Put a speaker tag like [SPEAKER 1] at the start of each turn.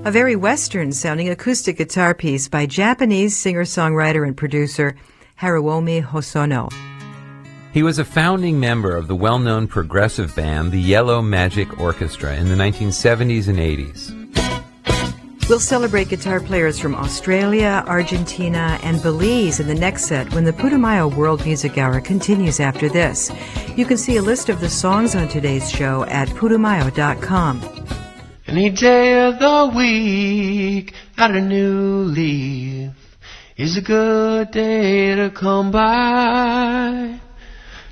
[SPEAKER 1] a very Western-sounding acoustic guitar piece by Japanese singer-songwriter and producer Haruomi Hosono.
[SPEAKER 2] He was a founding member of the well-known progressive band, the Yellow Magic Orchestra, in the 1970s and 80s.
[SPEAKER 1] We'll celebrate guitar players from Australia, Argentina, and Belize in the next set when the Putumayo World Music Hour continues after this. You can see a list of the songs on today's show at putumayo.com.
[SPEAKER 3] Any day of the week, got a new leaf, is a good day to come by.